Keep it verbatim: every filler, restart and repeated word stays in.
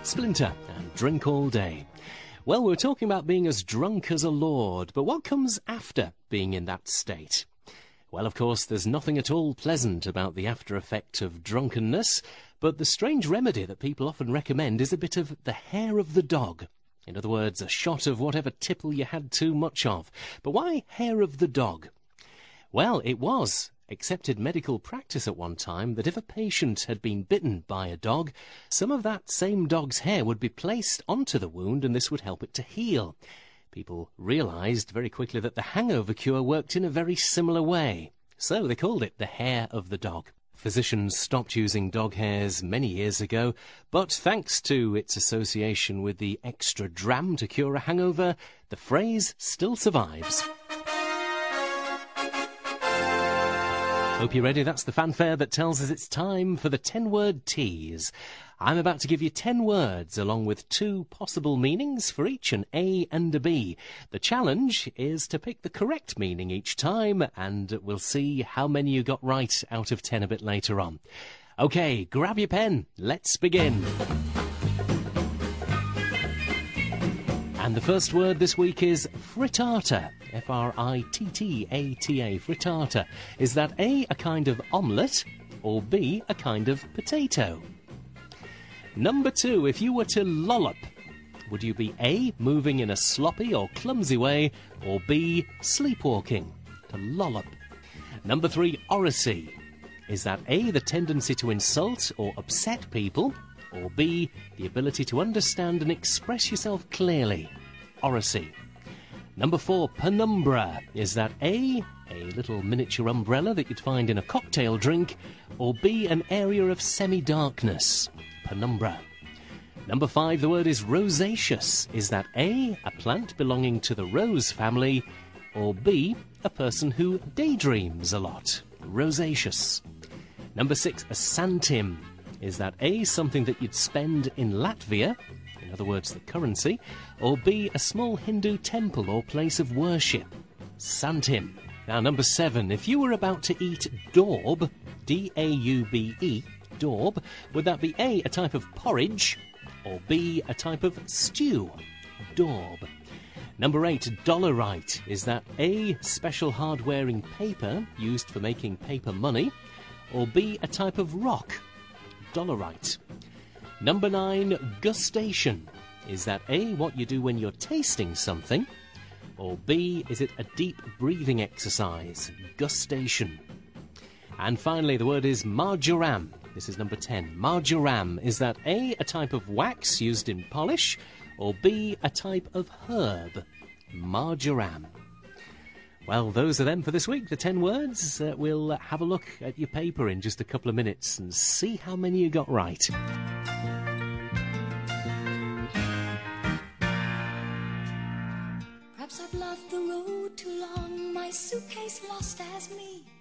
Splinter and Drink All Day. Well, we're talking about being as drunk as a lord, but what comes after being in that state? Well, of course, there's nothing at all pleasant about the after effect of drunkenness, but the strange remedy that people often recommend is a bit of the hair of the dog. In other words, a shot of whatever tipple you had too much of. But why hair of the dog? Well, it was accepted medical practice at one time that if a patient had been bitten by a dog, some of that same dog's hair would be placed onto the wound and this would help it to heal. People realised very quickly that the hangover cure worked in a very similar way. So they called it the hair of the dog. Physicians stopped using dog hairs many years ago, but thanks to its association with the extra dram to cure a hangover, the phrase still survives. Hope you're ready. That's the fanfare that tells us it's time for the ten-word tease. I'm about to give you ten words along with two possible meanings for each, an A and a B. The challenge is to pick the correct meaning each time, and we'll see how many you got right out of ten a bit later on. OK, grab your pen. Let's begin. And the first word this week is frittata, F R I T T A T A, frittata. Is that A, a kind of omelette, or B, a kind of potato? Number two, if you were to lollop, would you be A, moving in a sloppy or clumsy way, or B, sleepwalking? To lollop. Number three, oracy. Is that A, the tendency to insult or upset people, or B, the ability to understand and express yourself clearly? Oracy. Number four, penumbra. Is that A, a little miniature umbrella that you'd find in a cocktail drink, or B, an area of semi-darkness? Penumbra. Number five, the word is rosaceous. Is that A, a plant belonging to the rose family, or B, a person who daydreams a lot? Rosaceous. Number six, a santim. Is that A, something that you'd spend in Latvia, in other words, the currency, or B, a small Hindu temple or place of worship? Santim. Now, number seven, if you were about to eat daub, D A U B E, daub, would that be A, a type of porridge, or B, a type of stew? Daub. Number eight, dollarite. Is that A, special hard-wearing paper used for making paper money, or B, a type of rock? Dollarite. Number nine, gustation. Is that A, what you do when you're tasting something, or B, is it a deep breathing exercise? Gustation. And finally, the word is marjoram. This is number ten. Marjoram. Is that A, a type of wax used in polish, or B, a type of herb? Marjoram. Well, those are them for this week, the ten words. Uh, we'll uh, have a look at your paper in just a couple of minutes and see how many you got right. Perhaps I've loved the road too long, my suitcase lost as me.